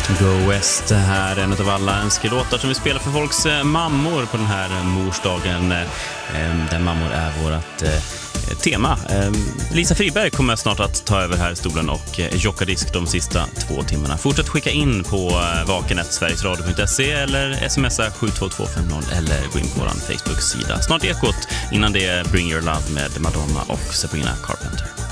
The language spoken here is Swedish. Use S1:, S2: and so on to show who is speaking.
S1: Go West här, en av alla önskelåtar som vi spelar för folks mammor på den här morsdagen. Där mammor är vårt tema. Lisa Friberg kommer snart att ta över här i stolen och jocka disk de sista 2 timmarna. Fortsätt skicka in på vakenet.sverigesradio.se eller smsa 72250 eller gå in på vår Facebook-sida. Snart Ekot, innan det är Bring Your Love med Madonna och Sabrina Carpenter.